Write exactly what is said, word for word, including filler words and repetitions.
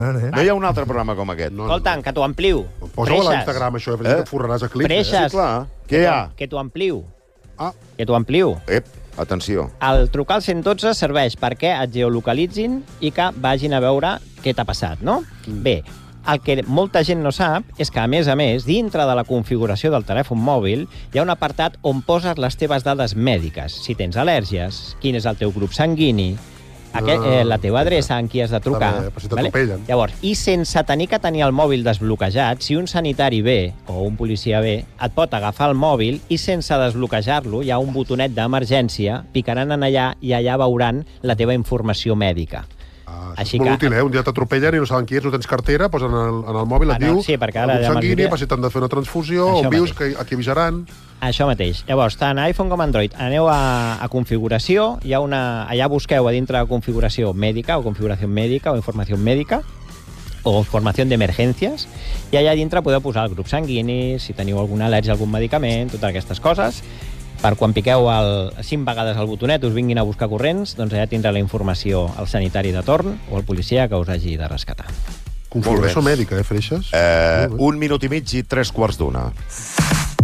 No hi ha un altre programa com aquest. No, Escolta'm, que t'ho ampliu. Posa-ho a l'Instagram, això, eh? Que et forraràs a clics. Freixes. Sí, clar. Què hi ha? Que t'ho ampliu. Ah. Que t'ho ampliu. Ep, atenció. El trucar al cent dotze serveix perquè et geolocalitzin i que vagin a veure què t'ha passat, no? Mm. Bé, el que molta gent no sap és que, a més a més, dintre de la configuració del telèfon mòbil hi ha un apartat on poses les teves dades mèdiques. Si tens al·lèrgies, quin és el teu grup sanguini, aquest, eh, la teva adreça, en qui has de trucar. Bé, però si t'atropellen. Llavors, i sense tenir que tenir el mòbil desbloquejat, si un sanitari ve o un policia ve, et pot agafar el mòbil i sense desbloquejar-lo hi ha un botonet d'emergència, picaran en allà i allà veuran la teva informació mèdica. Ah, Així és molt que... útil, eh? Un dia t'atropellen i no saben qui és, no tens cartera, posen en el, en el mòbil, et ah, no, diu sí, perquè ara el ja sanguini, majoria... per si t'han de fer una transfusió, Això on vius, mateix. que aquí avisaran... Això mateix. Llavors, tant a iPhone com a Android, aneu a, a configuració, hi ha una, allà busqueu a dintre de configuració mèdica o configuració mèdica o informació mèdica o informació d'emergències, i allà dintre podeu posar el grup sanguini, si teniu alguna al·lèrgia a algun medicament, totes aquestes coses, per quan piqueu el, cinc vegades el botonet us vinguin a buscar corrents, doncs allà tindrà la informació el sanitari de torn o el policia que us hagi de rescatar. Configuració mèdica, eh, Freixes? Eh, un minut i mig i tres quarts d'una.